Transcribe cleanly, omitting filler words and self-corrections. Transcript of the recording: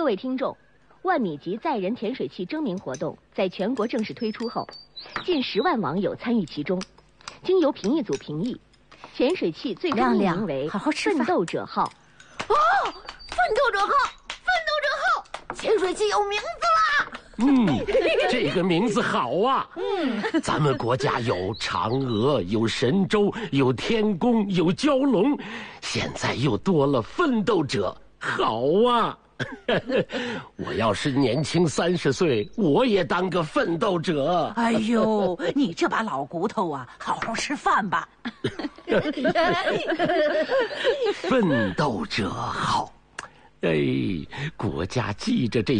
各位听众，万米级载人潜水器征名活动在全国正式推出后，近10万网友参与其中。经由评议组评议，潜水器最终命名为“奋斗者号”。 哦，奋斗者号，奋斗者号，潜水器有名字啦！ 这个名字好啊！咱们国家有嫦娥，有神舟，有天宫，有蛟龙，现在又多了奋斗者，好啊！我要是年轻30岁，我也当个奋斗者。 哎呦，你这把老骨头啊，好好吃饭吧。 奋斗者好，哎，国家记着这